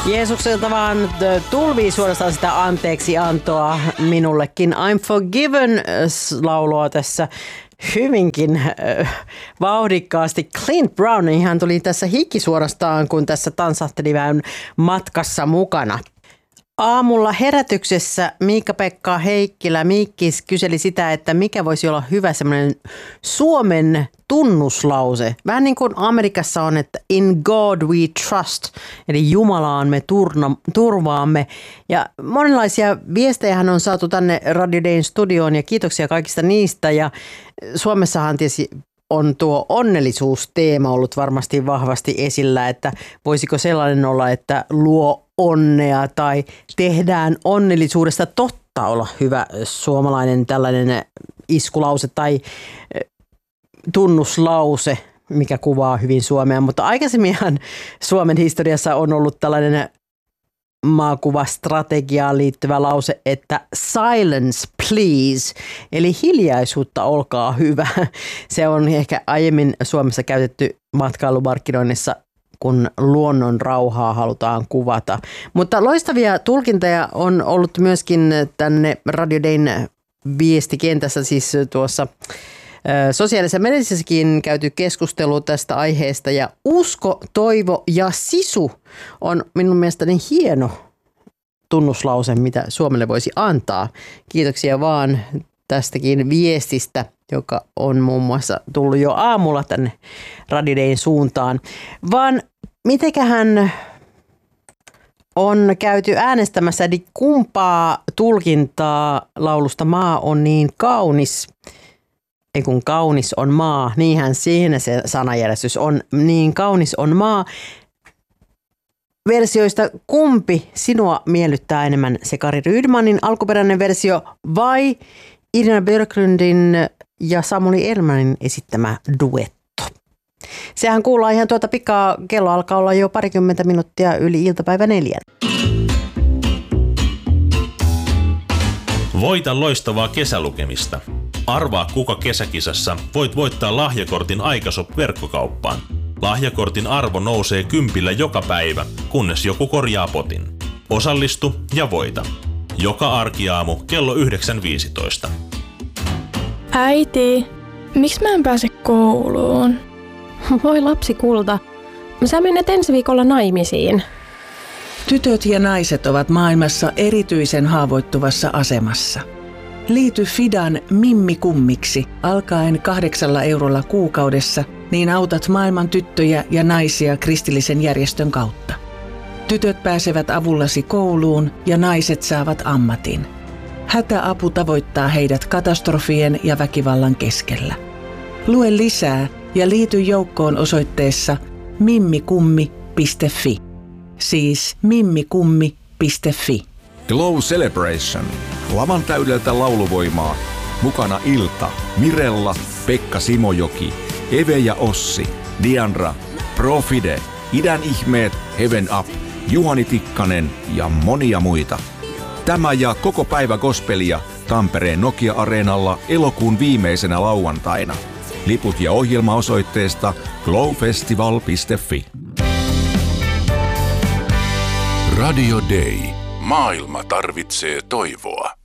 Jeesukselta vaan tulvii suorastaan sitä anteeksiantoa minullekin. I'm forgiven -laulua tässä hyvinkin vauhdikkaasti. Clint Brown, hän tuli tässä hiki suorastaan, kun tässä tansahteli vähän matkassa mukana. Aamulla herätyksessä Miikka-Pekka Heikkilä Miikkis kyseli sitä, että mikä voisi olla hyvä semmoinen Suomen tunnuslause. Vähän niin kuin Amerikassa on, että in God we trust, eli Jumalaan me turvaamme. Ja monenlaisia viestejä on saatu tänne Radio Dayn studioon ja kiitoksia kaikista niistä. Ja Suomessahan tietysti on tuo onnellisuusteema ollut varmasti vahvasti esillä, että voisiko sellainen olla, että luo onnea tai tehdään onnellisuudesta totta olla hyvä suomalainen tällainen iskulause tai tunnuslause, mikä kuvaa hyvin Suomea. Mutta aikaisemminhan Suomen historiassa on ollut tällainen maakuvastrategiaan liittyvä lause, että silence please, eli hiljaisuutta olkaa hyvä. Se on ehkä aiemmin Suomessa käytetty matkailumarkkinoinnissa, kun luonnon rauhaa halutaan kuvata. Mutta loistavia tulkintoja on ollut myöskin tänne Radio Dayn viestikentässä, siis tuossa sosiaalisessa mediassakin käyty keskustelu tästä aiheesta. Ja usko, toivo ja sisu on minun mielestäni hieno tunnuslause, mitä Suomelle voisi antaa. Kiitoksia vaan tästäkin viestistä, joka on muun muassa tullut jo aamulla tänne Radio Dayn suuntaan. Vaan mitenkähän on käyty äänestämässä, eli kumpaa tulkintaa laulusta Maa on niin kaunis, ei kun kaunis on maa, niinhän siinä se sanajärjestys on, niin kaunis on maa. Versioista kumpi sinua miellyttää enemmän, se Kari Rydmanin alkuperäinen versio vai Irina Björklundin ja Samuli Elmanin esittämä duetto? Sehän kuullaan ihan tuota pikaa, kello alkaa olla jo 20 minuuttia yli iltapäivä 4. Voita loistavaa kesälukemista. Arvaa kuka kesäkisassa voit voittaa lahjakortin Aikashop-verkkokauppaan. Lahjakortin arvo nousee 10 joka päivä, kunnes joku korjaa potin. Osallistu ja voita. Joka arkiaamu kello 9.15. Äiti, miksi mä en pääse kouluun? Voi lapsi kulta, sä menet ensi viikolla naimisiin. Tytöt ja naiset ovat maailmassa erityisen haavoittuvassa asemassa. Liity Fidan Mimmi-kummiksi alkaen 8 eurolla kuukaudessa, niin autat maailman tyttöjä ja naisia kristillisen järjestön kautta. Tytöt pääsevät avullasi kouluun ja naiset saavat ammatin. Hätäapu tavoittaa heidät katastrofien ja väkivallan keskellä. Lue lisää ja liity joukkoon osoitteessa mimmikummi.fi. Siis mimmikummi.fi. Glow Celebration. Lavan täydeltä lauluvoimaa. Mukana Ilta, Mirella, Pekka Simojoki, Eve ja Ossi, Diandra, Profide, Idän ihmeet, Heaven Up, Juhani Tikkanen ja monia muita. Tämä ja koko päivä gospelia Tampereen Nokia-areenalla elokuun viimeisenä lauantaina. Liput ja ohjelma osoitteesta glowfestival.fi. Radio Day. Maailma tarvitsee toivoa.